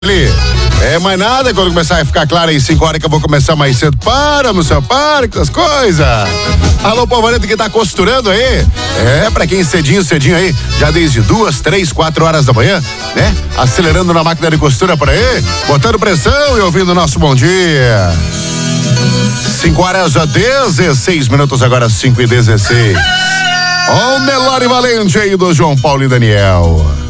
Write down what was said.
Mais nada, quando começar a ficar claro aí 5 horas que eu vou começar mais cedo. Para, moção, para com as coisas. Alô, Palvarento que tá costurando aí. Pra quem cedinho aí, já desde 2, 3, 4 horas da manhã, né? Acelerando na máquina de costura por aí, botando pressão e ouvindo o nosso bom dia. 5 horas a 16 minutos, agora 5:16. O Nelore Valente aí do João Paulo e Daniel.